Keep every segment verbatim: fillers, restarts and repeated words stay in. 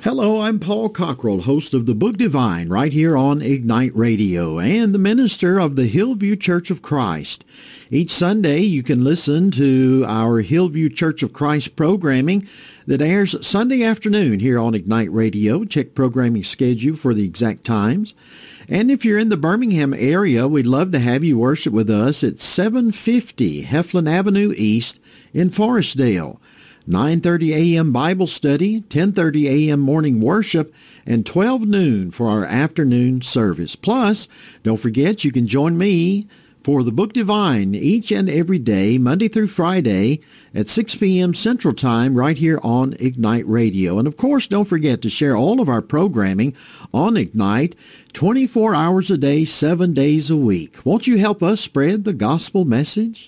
Hello, I'm Paul Cockrell, host of the Book Divine right here on Ignite Radio and the minister of the Hillview Church of Christ. Each Sunday you can listen to our Hillview Church of Christ programming that airs Sunday afternoon here on Ignite Radio. Check programming schedule for the exact times. And if you're in the Birmingham area, we'd love to have you worship with us at seven fifty Heflin Avenue East in Forestdale. nine thirty a.m. Bible study, ten thirty a.m. morning worship, and twelve noon for our afternoon service. Plus, don't forget you can join me for the Book Divine each and every day, Monday through Friday at six p.m. Central Time right here on Ignite Radio. And of course, don't forget to share all of our programming on Ignite twenty-four hours a day, seven days a week. Won't you help us spread the gospel message?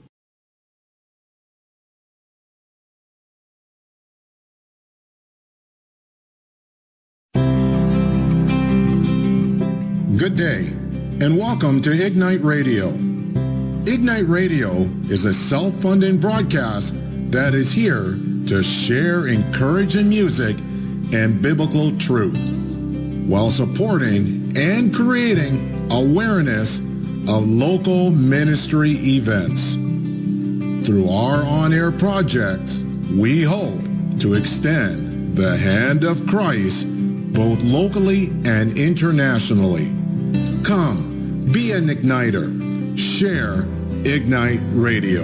Good day, and welcome to Ignite Radio. Ignite Radio is a self-funding broadcast that is here to share encouraging music and biblical truth while supporting and creating awareness of local ministry events. Through our on-air projects, we hope to extend the hand of Christ both locally and internationally. Come, be an igniter. Share Ignite Radio.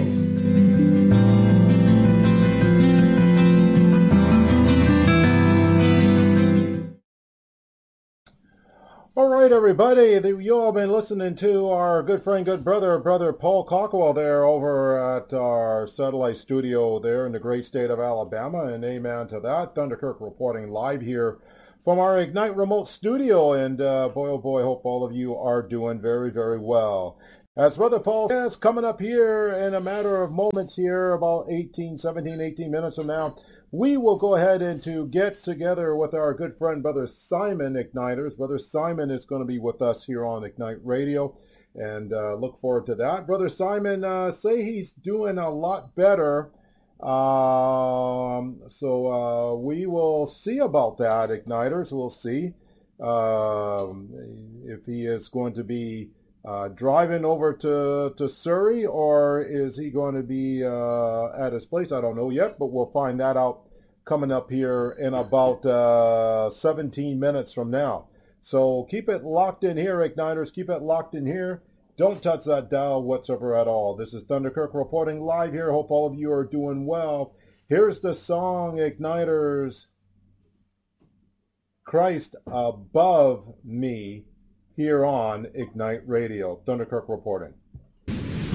All right, everybody. You all been listening to our good friend, good brother, brother Paul Cockwell there over at our satellite studio there in the great state of Alabama. And amen to that. Thunderkirk reporting live here from our Ignite remote studio, and uh, boy, oh boy, hope all of you are doing very, very well. As Brother Paul says, coming up here in a matter of moments here, about eighteen, seventeen, eighteen minutes from now, we will go ahead and to get together with our good friend, Brother Simon Igniters. Brother Simon is going to be with us here on Ignite Radio, and uh, look forward to that. Brother Simon, uh, say he's doing a lot better. Um, so uh, we will see about that, Igniters. We'll see um, if he is going to be uh, driving over to, to Surrey, or is he going to be uh, at his place? I don't know yet, but we'll find that out coming up here in about uh, seventeen minutes from now. So keep it locked in here, Igniters. Keep it locked in here. Don't touch that dial whatsoever at all. This is Thunderkirk reporting live here. Hope all of you are doing well. Here's the song, Igniters, Christ Above Me, here on Ignite Radio. Thunderkirk reporting.